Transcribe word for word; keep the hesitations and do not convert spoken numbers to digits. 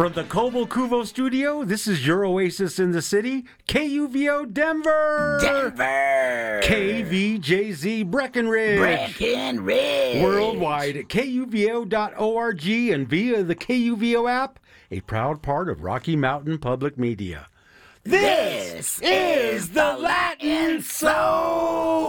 From the Cobble Cuvo studio, this is your oasis in the city, K U V O Denver! Denver! K V J Z Breckenridge! Breckenridge! Worldwide at K U V O dot org and via the K U V O app, a proud part of Rocky Mountain Public Media. This is the Latin Soul!